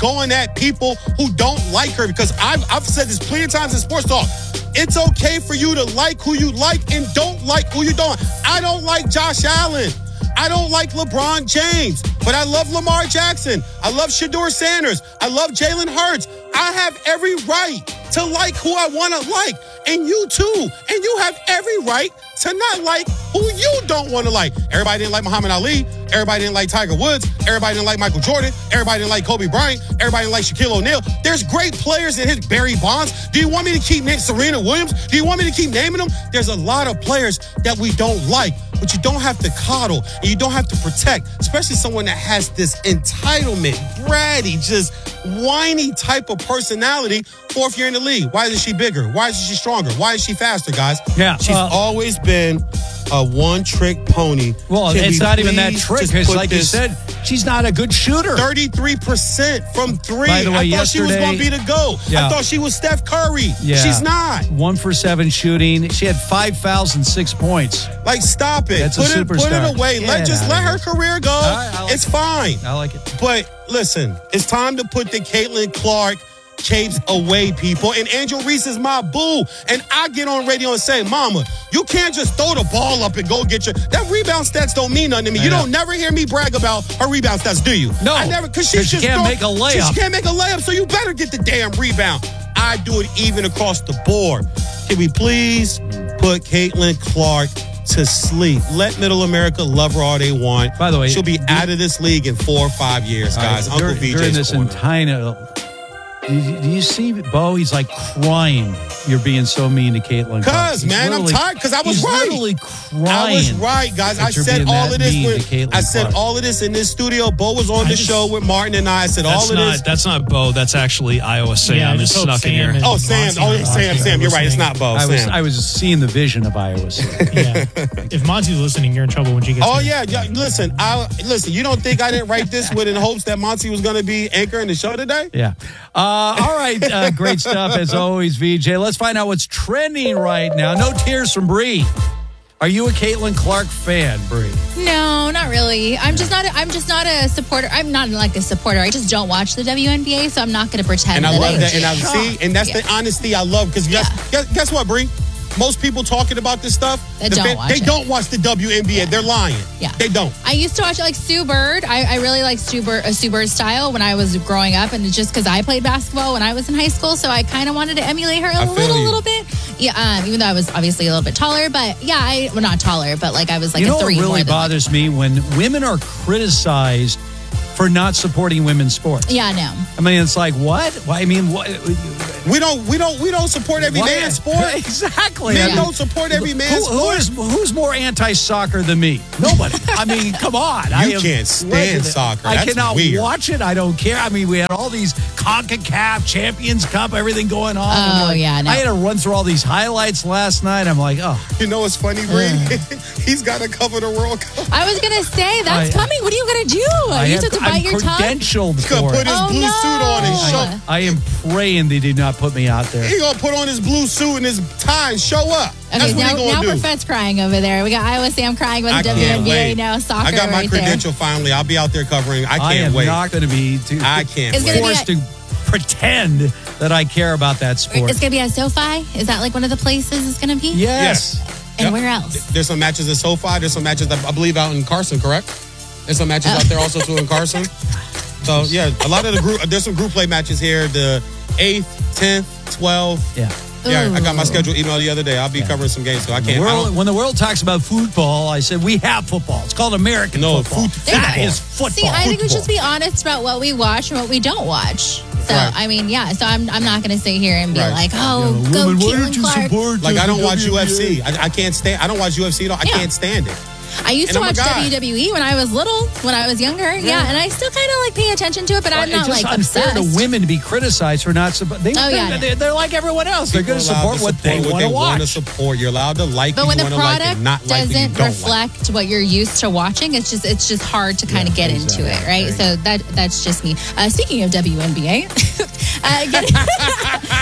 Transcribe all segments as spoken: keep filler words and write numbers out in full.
going at people who don't like her, because I've, I've said this plenty of times in sports talk. It's okay for you to like who you like and don't like who you don't. I don't like Josh Allen. I don't like LeBron James, but I love Lamar Jackson. I love Shedeur Sanders. I love Jalen Hurts. I have every right to like who I want to like, and you too. And you have every right to not like who you don't want to like. Everybody didn't like Muhammad Ali. Everybody didn't like Tiger Woods. Everybody didn't like Michael Jordan. Everybody didn't like Kobe Bryant. Everybody didn't like Shaquille O'Neal. There's great players in his Barry Bonds. Do you want me to keep naming Serena Williams? Do you want me to keep naming them? There's a lot of players that we don't like, but you don't have to coddle and you don't have to protect, especially someone that has this entitlement, bratty, just whiny type of personality. Fourth year in the league. Why isn't she bigger? Why isn't she stronger? Why is she faster, guys? Yeah, She's uh, always been a one-trick pony. Well, Can it's we not even that please trick, just because put like you this said, she's not a good shooter. thirty-three percent from three. By the way, I thought she was yesterday- going to be the GOAT. Yeah. I thought she was Steph Curry. Yeah. She's not. One for seven shooting. She had five fouls and six points. Like, stop it. That's a put it, put superstar. it away. Get Let just out let of her here. career go. right, I like it's it. fine. I like it. But listen, it's time to put the Caitlin Clark capes away, people. And Angel Reese is my boo. And I get on radio and say, Mama, you can't just throw the ball up and go get your... That rebound stats don't mean nothing to me. I You know. don't never hear me brag about her rebound stats, do you? No, I never, because she's 'cause she just can't throwing- make a layup. She, she can't make a layup, so you better get the damn rebound. I do it even across the board. Can we please put Caitlin Clark to sleep? Let Middle America love her all they want. By the way, she'll be out of this league in four or five years, guys. Uh, Uncle during, V J's during this corner. entire... Do you, do you see Bo? He's like crying. You're being so mean to Caitlin. Cause, He's man, I'm literally- tired, because I was he's right. literally crying. I was right, guys. I that you're said being all that of this mean when to Caitlin I said Clark. all of this in this studio. Bo was on I the just- show with Martin and I. I said all That's of not this. that's not Bo. That's actually Iowa Sam. Yeah, I is just hope snuck in Sam here. is- Oh, Sam. Oh, yeah, Sam. Sam. You're right. It's not Bo. I was Sam. I was seeing the vision of Iowa State. Yeah. If Monty's listening, you're in trouble when she gets Oh here. yeah, yeah. Listen, I listen. You don't think I didn't write this with in hopes that Monty was going to be anchoring the show today? Yeah. Uh, all right. Uh, great stuff as always, V J. Let's find out what's trending right now. No tears from Bree. Are you a Caitlin Clark fan, Bree? No, not really. I'm just not. A, I'm just not a supporter. I'm not like a supporter. I just don't watch the W N B A, so I'm not going to pretend. And I that love I that. And I do. see, and that's Yeah. the honesty I love. Because guess, Yeah. guess, guess what, Bree? Most people talking about this stuff, They the don't fan- watch they it. don't watch the W N B A. They're lying. Yeah. They don't. I used to watch like Sue Bird. I, I really like Sue Bird, uh, Sue Bird style when I was growing up, and it's just because I played basketball when I was in high school, so I kind of wanted to emulate her a I feel little, you. little bit. Yeah, um, even though I was obviously a little bit taller, but yeah, I well not taller, but like I was like you know a three. what more really than, like- bothers me? When women are criticized for not supporting women's sports. Yeah, no. I mean, it's like, what? Why? I mean, what? We don't. We don't. We don't support every Why- man's sport. Exactly. Men I mean, don't support every man's who, who sport. is, who's more anti-soccer than me? Nobody. I mean, come on. I You am can't stand resident. soccer. I That's cannot weird. watch it. I don't care. I mean, we had all these CONCACAF, Champions Cup, everything going on. I'm Oh, like- yeah, no. I had to run through all these highlights last night. I'm like, oh. You know what's funny, Bree? He's got to cover the World Cup. I was gonna say that's I- coming. What are you gonna do? I you have, have to I'm bite your tongue. credentialed He's gonna for put it. his Oh, blue no. suit on and show. I am praying they did not put me out there. He gonna put on his blue suit and his tie and show up. That's Okay, what now, he now gonna do. Perfet's crying over there. We got Iowa Sam crying about I the can't W N B A wait. now. Soccer I got my right credential finally. I'll be out there covering. I I can't am wait. not going to be too, I can't It's wait. gonna be forced to pretend that I care about that there. sport. It's gonna be at SoFi. Is that like one of the places it's gonna be? Yes. And Yep. where else? There's some matches at SoFi. There's some matches, I believe, out in Carson, correct? There's some matches out there also, too, in Carson. So, yeah, a lot of the group, there's some group play matches here. The eighth, tenth, twelfth. Yeah. Yeah, I got my Ooh. schedule email the other day. I'll be covering some games, so I The can't. I world, don't, when the world talks about football, I said we have football. It's called American No, football. foot- That football. is football. See, I think we should Football. be honest about what we watch and what we don't watch. So, Right. I mean, yeah. So I'm, I'm not going to sit here and be Right. like, oh, Yeah, go women, why Caitlin don't you Clark. support like, I don't the watch U F C. W N B A? I, I can't stand, I don't watch U F C at all. I Yeah. can't stand it. I used And to I'm a watch guy. W W E when I was little, when I was younger. Yeah, and I still kind of like pay attention to it, but I'm It's not just like unfair obsessed. to women to be criticized for not supporting. They, Oh, they're, yeah, they're, they're like everyone else. They're going to People are allowed support what they want to want to watch. support. You're allowed to like But who when you the want to like product and not like who you doesn't don't reflect what you're used to watching, it's just it's just hard to kind of get into it, right? There So that that's just me. Uh, speaking of W N B A, uh, getting, getting ready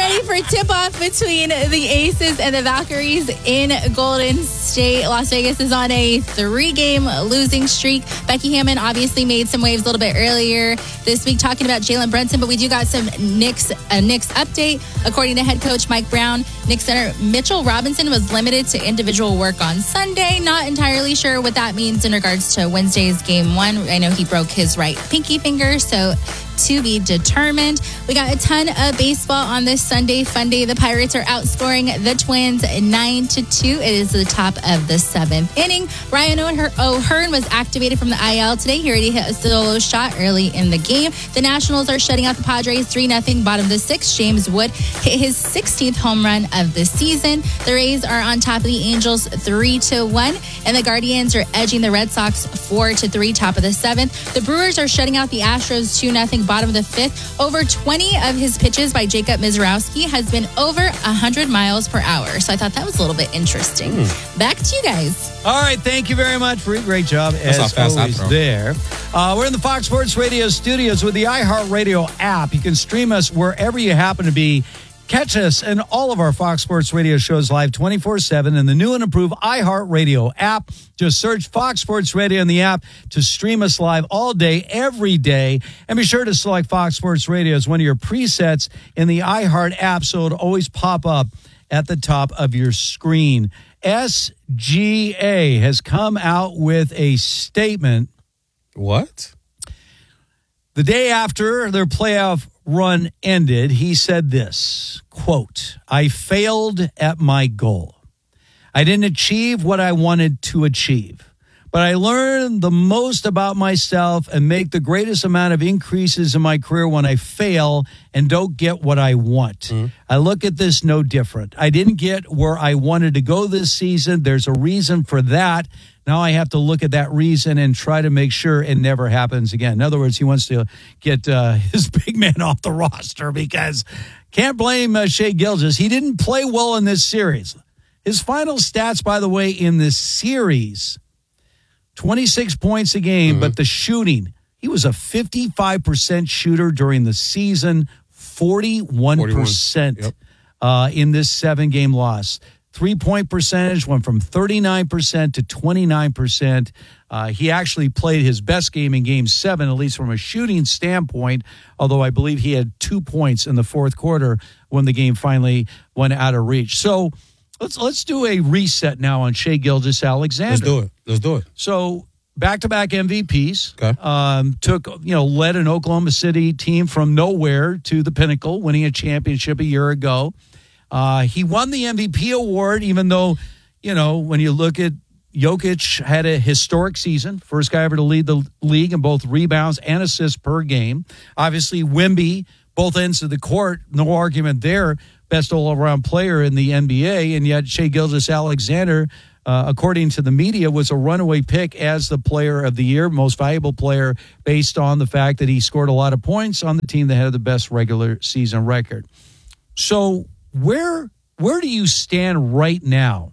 ready for tip-off between the Aces and the Valkyries in Golden State. Las Vegas is on a three-game losing streak. Becky Hammon obviously made some waves a little bit earlier this week talking about Jalen Brunson, but we do got some Knicks, a Knicks update. According to head coach Mike Brown, Knicks center Mitchell Robinson was limited to individual work on Sunday. Not entirely sure what that means in regards to Wednesday's game one. I know he broke his right pinky finger, so to be determined. We got a ton of baseball on this Sunday fun day. The Pirates are outscoring the Twins nine to two. It is the top of the seventh inning. Ryan O'Hearn was activated from the I L today. He already hit a solo shot early in the game. The Nationals are shutting out the Padres three nothing, bottom of the sixth. James Wood hit his sixteenth home run of the season. The Rays are on top of the Angels three to one, and the Guardians are edging the Red Sox four to three, top of the seventh. The Brewers are shutting out the Astros two nothing, bottom of the fifth. Over twenty of his pitches by Jacob Mizorowski has been over one hundred miles per hour. So I thought that was a little bit interesting. Mm. Back to you guys. All right. Thank you very much, Bree. Great job as always there. Uh, we're in the Fox Sports Radio studios with the iHeartRadio app. You can stream us wherever you happen to be. Catch us and all of our Fox Sports Radio shows live twenty-four seven in the new and improved iHeartRadio app. Just search Fox Sports Radio in the app to stream us live all day, every day. And be sure to select Fox Sports Radio as one of your presets in the iHeart app so it'll always pop up at the top of your screen. S G A has come out with a statement. What? The day after their playoff run ended, he said this, quote, I failed at my goal. I didn't achieve what I wanted to achieve, but I learned the most about myself and make the greatest amount of increases in my career when I fail and don't get what I want. Mm. I look at this no different. I didn't get where I wanted to go this season. There's a reason for that. Now I have to look at that reason and try to make sure it never happens again. In other words, he wants to get uh, his big man off the roster because can't blame uh, Shai Gilgeous. He didn't play well in this series. His final stats, by the way, in this series, twenty-six points a game, mm-hmm. but the shooting, he was a fifty-five percent shooter during the season, forty-one percent yep. uh, in this seven-game loss. Three-point percentage went from thirty-nine percent to twenty-nine percent. Uh, he actually played his best game in Game seven, at least from a shooting standpoint, although I believe he had two points in the fourth quarter when the game finally went out of reach. So let's let's do a reset now on Shai Gilgeous-Alexander. Let's do it. Let's do it. So back-to-back M V Ps. Okay. Um, took, you know, led an Oklahoma City team from nowhere to the pinnacle, winning a championship a year ago. Uh, he won the M V P award, even though, you know, when you look at Jokic had a historic season, first guy ever to lead the league in both rebounds and assists per game. Obviously, Wemby, both ends of the court, no argument there, best all-around player in the N B A, and yet Shai Gilgeous-Alexander, uh, according to the media, was a runaway pick as the player of the year, most valuable player, based on the fact that he scored a lot of points on the team that had the best regular season record. So Where where do you stand right now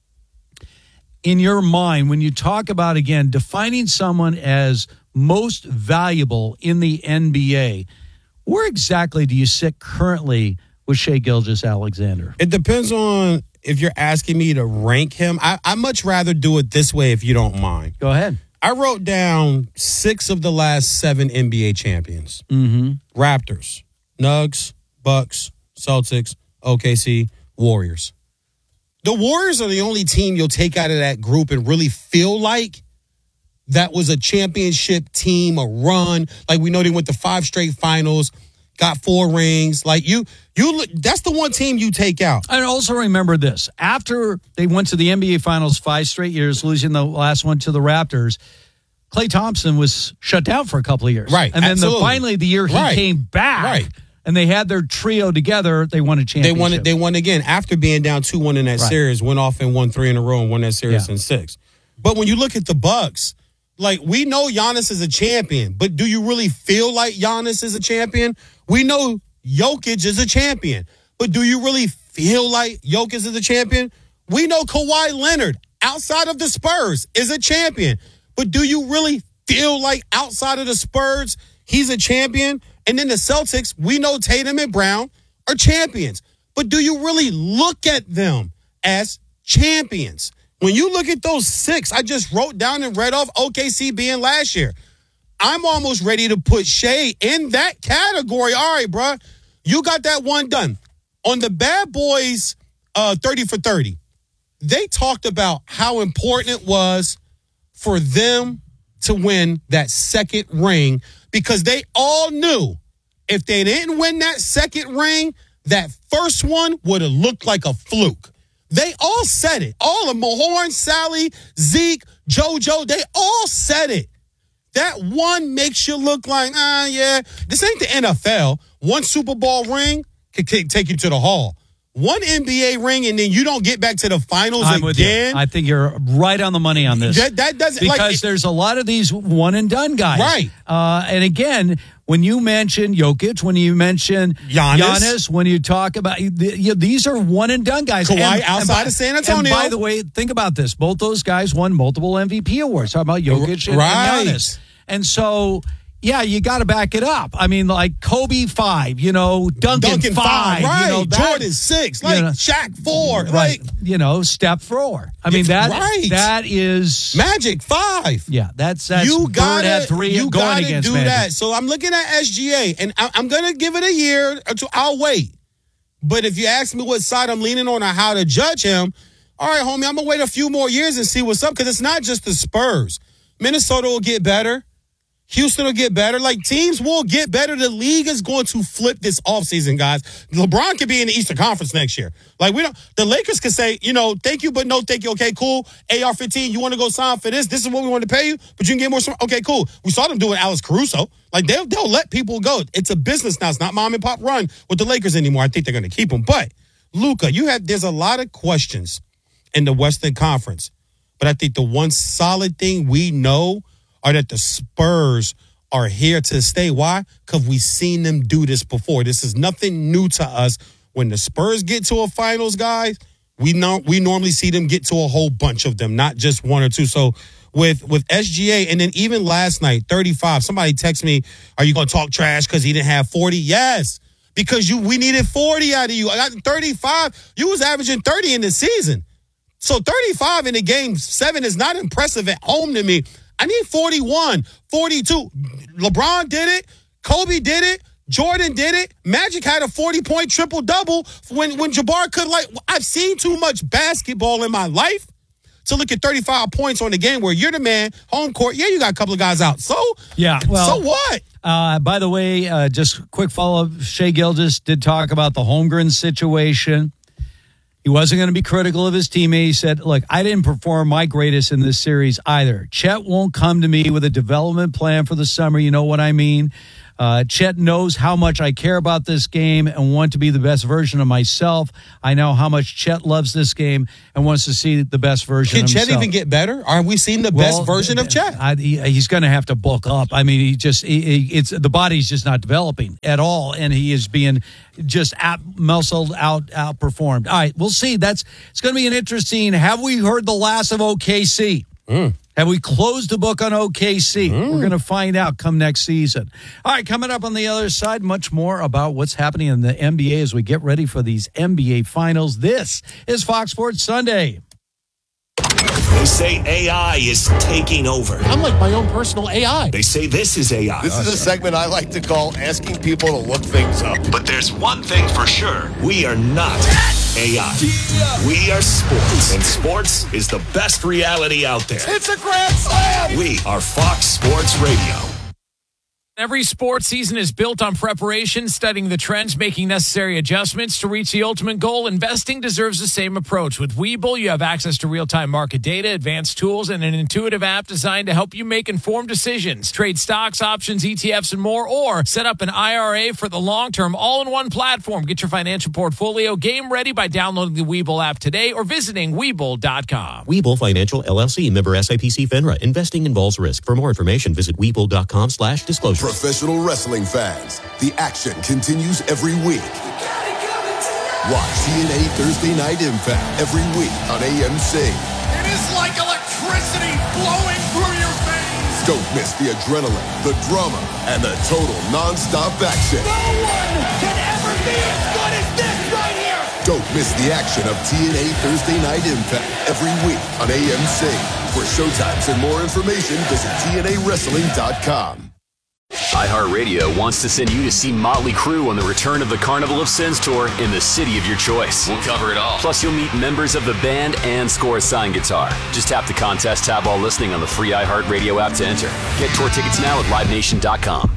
in your mind when you talk about, again, defining someone as most valuable in the N B A? Where exactly do you sit currently with Shai Gilgeous-Alexander? It depends on if you're asking me to rank him. I, I'd much rather do it this way if you don't mind. Go ahead. I wrote down six of the last seven N B A champions. Mm-hmm. Raptors, Nuggets, Bucks, Celtics, O K C, Warriors. The Warriors are the only team you'll take out of that group and really feel like that was a championship team, a run. Like, we know they went to five straight finals, got four rings. Like, you, you, that's the one team you take out. And also remember this. After they went to the N B A Finals five straight years, losing the last one to the Raptors, Klay Thompson was shut down for a couple of years. Right, And then absolutely. the, finally the year he right. came back. Right. And they had their trio together. They won a championship. They won it. They won again after being down two one in that right. series. Went off and won three in a row and won that series yeah. in six. But when you look at the Bucks, like, we know Giannis is a champion, but do you really feel like Giannis is a champion? We know Jokic is a champion, but do you really feel like Jokic is a champion? We know Kawhi Leonard, outside of the Spurs, is a champion, but do you really feel like outside of the Spurs he's a champion? And then the Celtics, we know Tatum and Brown are champions. But do you really look at them as champions? When you look at those six, I just wrote down and read off O K C being last year. I'm almost ready to put Shea in that category. All right, bro, you got that one done. On the Bad Boys uh, thirty for thirty, they talked about how important it was for them to win that second ring because they all knew if they didn't win that second ring, that first one would have looked like a fluke. They all said it. All of Mahorn, Sally, Zeke, JoJo, they all said it. That one makes you look like, ah, yeah, this ain't the N F L. One Super Bowl ring could take you to the Hall. One N B A ring, and then you don't get back to the finals I'm with again. you. I think you're right on the money on this. That, that doesn't because like, there's a lot of these one and done guys, right? Uh, and again, when you mention Jokic, when you mention Giannis, Giannis when you talk about you, these are one and done guys. Kawhi and, outside and by, of San Antonio. And by the way, think about this: both those guys won multiple M V P awards. Talking about Jokic and, right. and Giannis, and so. Yeah, you got to back it up. I mean, like Kobe five, you know, Duncan, Duncan five, five, right? you know, that, Jordan six, like you know, Shaq four, right? like you know, Steph four. I mean that right. that is Magic five. Yeah, that's that's you Bird gotta had three you going gotta against do Magic. that. So I'm looking at S G A, and I, I'm gonna give it a year or two. I'll wait. But if you ask me what side I'm leaning on or how to judge him, all right, homie, I'm gonna wait a few more years and see what's up because it's not just the Spurs. Minnesota will get better. Houston will get better. Like, teams will get better. The league is going to flip this offseason, guys. LeBron could be in the Eastern Conference next year. Like, we don't, the Lakers could say, you know, thank you, but no thank you. Okay, cool. A R fifteen, you want to go sign for this? This is what we want to pay you, but you can get more. Okay, cool. We saw them do it, Alex Caruso. Like, they'll, they'll let people go. It's a business now. It's not mom and pop run with the Lakers anymore. I think they're going to keep them. But, Luka, you have, there's a lot of questions in the Western Conference. But I think the one solid thing we know are that the Spurs are here to stay. Why? Because we've seen them do this before. This is nothing new to us. When the Spurs get to a finals, guys, we know we normally see them get to a whole bunch of them, not just one or two. So with with S G A, and then even last night, thirty-five, somebody texted me, are you going to talk trash because he didn't have forty? Yes, because you we needed forty out of you. I got thirty-five. You was averaging thirty in the season. So thirty-five in the game seven is not impressive at home to me. I need forty-one, forty-two. LeBron did it. Kobe did it. Jordan did it. Magic had a forty-point triple-double when, when Jabbar could, like, I've seen too much basketball in my life to look at thirty-five points on the game where you're the man, home court. Yeah, you got a couple of guys out. So, yeah, well, so what? Uh, by the way, uh, just quick follow-up. Shea Gilgeous did talk about the Holmgren situation. He wasn't going to be critical of his teammate. He said, look, I didn't perform my greatest in this series either. Chet won't come to me with a development plan for the summer. You know what I mean? Uh, Chet knows how much I care about this game and want to be the best version of myself. I know how much Chet loves this game and wants to see the best version Can of Chet himself. even get better? Are we seeing the Well, best version of Chet? I, he, he's going to have to bulk up. I mean, he just he, he- it's the body's just not developing at all, and he is being just out, muscled out, outperformed. All right, we'll see. That's it's going to be an interesting. Have we heard the last of O K C? Mm. Have we closed the book on O K C? Mm. We're going to find out come next season. All right, coming up on the other side, much more about what's happening in the N B A as we get ready for these N B A finals. This is Fox Sports Sunday. They say A I is taking over. I'm like my own personal A I. They say this is A I. This is a segment I like to call asking people to look things up. But there's one thing for sure. We are not A I. We are sports. And sports is the best reality out there. It's a grand slam! We are Fox Sports Radio. Every sports season is built on preparation, studying the trends, making necessary adjustments to reach the ultimate goal. Investing deserves the same approach. With Webull, you have access to real-time market data, advanced tools, and an intuitive app designed to help you make informed decisions. Trade stocks, options, E T Fs, and more, or set up an I R A for the long term, all in one platform. Get your financial portfolio game ready by downloading the Webull app today or visiting Webull dot com. Webull Financial, L L C, member S I P C FINRA. Investing involves risk. For more information, visit Webull dot com slash disclosure. Professional wrestling fans, the action continues every week. Watch T N A Thursday Night Impact every week on A M C. It is like electricity flowing through your veins. Don't miss the adrenaline, the drama, and the total non-stop action. No one can ever be as good as miss the action of T N A Thursday Night Impact every week on A M C. For showtimes and more information, visit T N A wrestling dot com. iHeartRadio wants to send you to see Motley Crue on the return of the Carnival of Sins tour in the city of your choice. We'll cover it all. Plus, you'll meet members of the band and score a signed guitar. Just tap the contest tab while listening on the free iHeartRadio app to enter. Get tour tickets now at live nation dot com.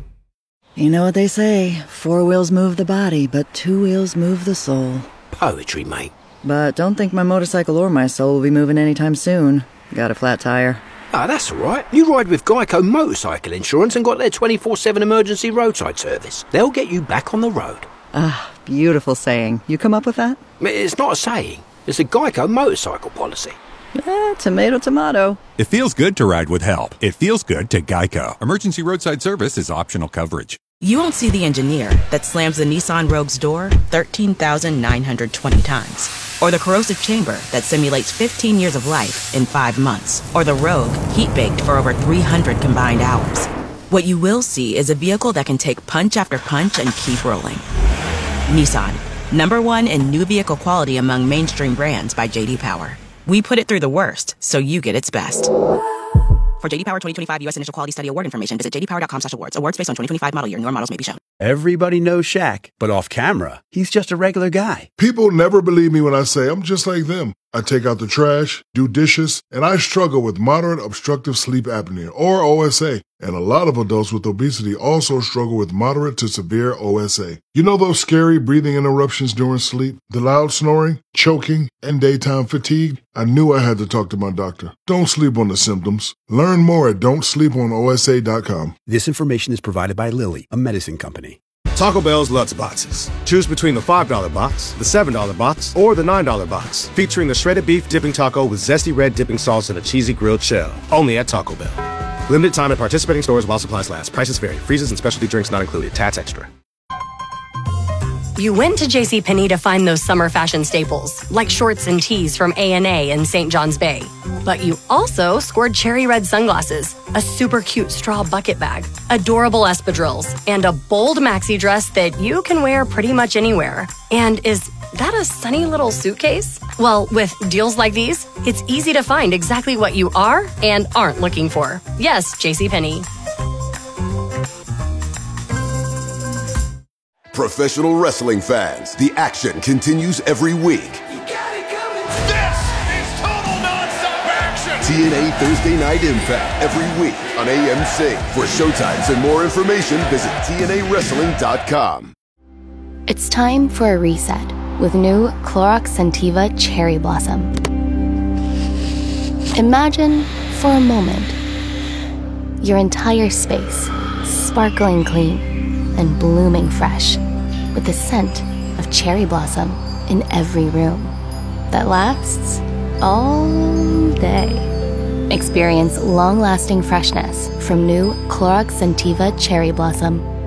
You know what they say, four wheels move the body, but two wheels move the soul. Poetry, mate. But don't think my motorcycle or my soul will be moving anytime soon. Got a flat tire. Ah, that's all right. You ride with Geico Motorcycle Insurance and got their twenty-four seven emergency roadside service. They'll get you back on the road. Ah, beautiful saying. You come up with that? It's not a saying. It's a Geico motorcycle policy. Eh, tomato, tomato. It feels good to ride with help. It feels good to Geico. Emergency roadside service is optional coverage. You won't see the engineer that slams the Nissan Rogue's door thirteen thousand nine hundred twenty times. Or the corrosive chamber that simulates fifteen years of life in five months. Or the Rogue heat-baked for over three hundred combined hours. What you will see is a vehicle that can take punch after punch and keep rolling. Nissan, number one in new vehicle quality among mainstream brands by J D Power. We put it through the worst, so you get its best. For J D Power twenty twenty-five U S Initial Quality Study Award information, visit j d power dot com slash awards. Awards based on twenty twenty-five model year. Newer models may be shown. Everybody knows Shaq, but off camera, he's just a regular guy. People never believe me when I say I'm just like them. I take out the trash, do dishes, and I struggle with moderate obstructive sleep apnea, or O S A. And a lot of adults with obesity also struggle with moderate to severe O S A. You know those scary breathing interruptions during sleep? The loud snoring, choking, and daytime fatigue? I knew I had to talk to my doctor. Don't sleep on the symptoms. Learn more at don't sleep on O S A dot com. This information is provided by Lilly, a medicine company. Taco Bell's Lutz Boxes. Choose between the five dollar box, the seven dollar box, or the nine dollar box, featuring the shredded beef dipping taco with zesty red dipping sauce and a cheesy grilled shell. Only at Taco Bell. Limited time at participating stores while supplies last. Prices vary. Freezes and specialty drinks not included. Tats extra. You went to JCPenney to find those summer fashion staples, like shorts and tees from A and A in Saint John's Bay. But you also scored cherry red sunglasses, a super cute straw bucket bag, adorable espadrilles, and a bold maxi dress that you can wear pretty much anywhere. And is that a sunny little suitcase? Well, with deals like these, it's easy to find exactly what you are and aren't looking for. Yes, JCPenney. Professional wrestling fans, the action continues every week. This is total nonstop action. T N A Thursday Night Impact every week on A M C. For showtimes and more information, visit T N A wrestling dot com. It's time for a reset with new Clorox Scentiva Cherry Blossom. Imagine, for a moment, your entire space sparkling clean and blooming fresh, with the scent of cherry blossom in every room that lasts all day. Experience long-lasting freshness from new Clorox Scentiva Cherry Blossom.